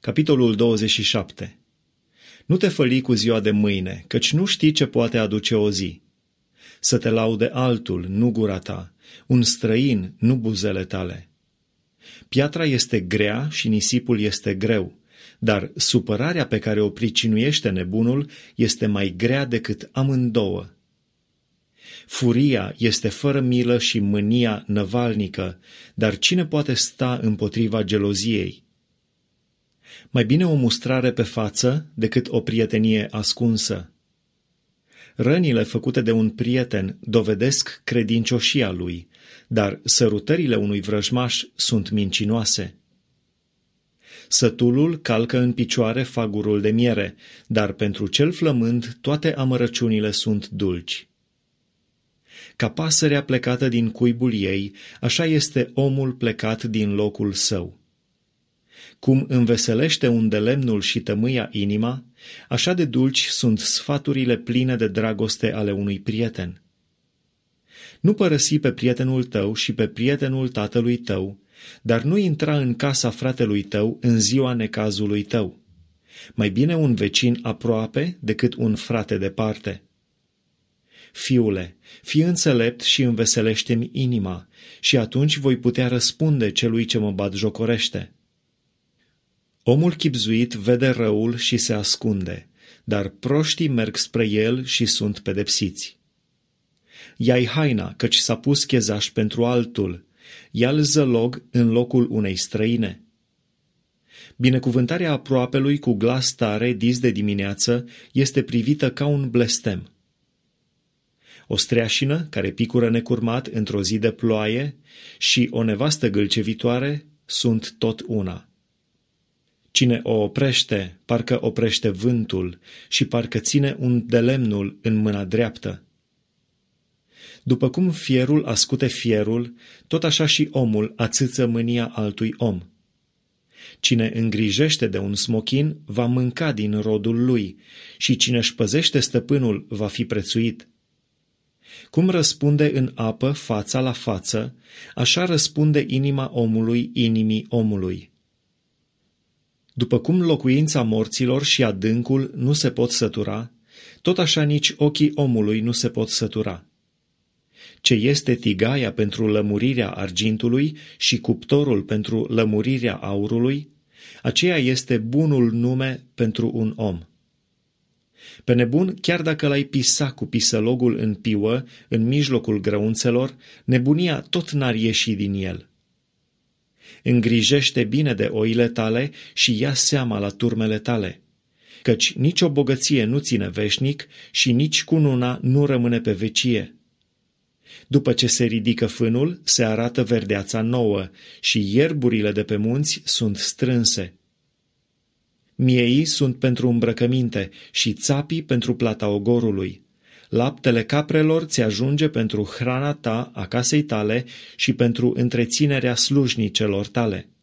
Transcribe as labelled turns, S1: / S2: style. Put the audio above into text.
S1: Capitolul 27. Nu te făli cu ziua de mâine, căci nu știi ce poate aduce o zi. Să te laude altul, nu gura ta, un străin, nu buzele tale. Piatra este grea și nisipul este greu, dar supărarea pe care o pricinuiește nebunul este mai grea decât amândouă. Furia este fără milă și mânia năvalnică, dar cine poate sta împotriva geloziei? Mai bine o mustrare pe față decât o prietenie ascunsă. Rănile făcute de un prieten dovedesc credincioșia lui, dar sărutările unui vrăjmaș sunt mincinoase. Sătulul calcă în picioare fagurul de miere, dar pentru cel flămând toate amărăciunile sunt dulci. Ca pasărea plecată din cuibul ei, așa este omul plecat din locul său. Cum înveselește un de lemnul și tămâia inima, așa de dulci sunt sfaturile pline de dragoste ale unui prieten. Nu părăsi pe prietenul tău și pe prietenul tatălui tău, dar nu intra în casa fratelui tău în ziua necazului tău. Mai bine un vecin aproape decât un frate departe. Fiule, fii înțelept și înveselește-mi inima, și atunci voi putea răspunde celui ce mă batjocorește. Omul chibzuit vede răul și se ascunde, dar proștii merg spre el și sunt pedepsiți. Ia-i haina, căci s-a pus chezaș pentru altul, ia-l zălog în locul unei străine. Binecuvântarea aproapelui cu glas tare dis de dimineață este privită ca un blestem. O streașină care picură necurmat într-o zi de ploaie și o nevastă gâlcevitoare sunt tot una. Cine o oprește, parcă oprește vântul și parcă ține un de lemnul în mâna dreaptă. După cum fierul ascute fierul, tot așa și omul ațâță mânia altui om. Cine îngrijește de un smochin va mânca din rodul lui și cine își păzește stăpânul va fi prețuit. Cum răspunde în apă fața la față, așa răspunde inima omului inimii omului. După cum locuința morților și adâncul nu se pot sătura, tot așa nici ochii omului nu se pot sătura. Ce este tigaia pentru lămurirea argintului și cuptorul pentru lămurirea aurului, aceea este bunul nume pentru un om. Pe nebun, chiar dacă l-ai pisa cu pisălogul în piuă, în mijlocul grăunțelor, nebunia tot n-ar ieși din el. Îngrijește bine de oile tale și ia seama la turmele tale, căci nicio bogăție nu ține veșnic și nici cununa nu rămâne pe vecie. După ce se ridică fânul, se arată verdeața nouă și ierburile de pe munți sunt strânse. Mieii sunt pentru îmbrăcăminte și țapii pentru plata ogorului. Laptele caprelor ți ajunge pentru hrana ta a casei tale și pentru întreținerea slujnicelor tale.